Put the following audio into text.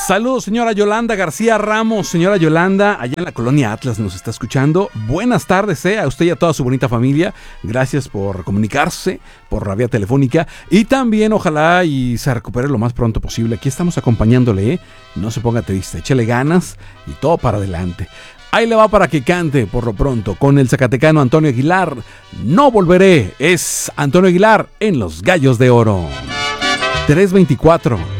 Saludos, señora Yolanda García Ramos. Señora Yolanda, allá en la colonia Atlas nos está escuchando. Buenas tardes, a usted y a toda su bonita familia. Gracias por comunicarse por la vía telefónica. Y también, ojalá y se recupere lo más pronto posible. Aquí estamos acompañándole, No se ponga triste, échele ganas y todo para adelante. Ahí le va para que cante por lo pronto con el zacatecano Antonio Aguilar. No volveré. Es Antonio Aguilar en Los Gallos de Oro. 324.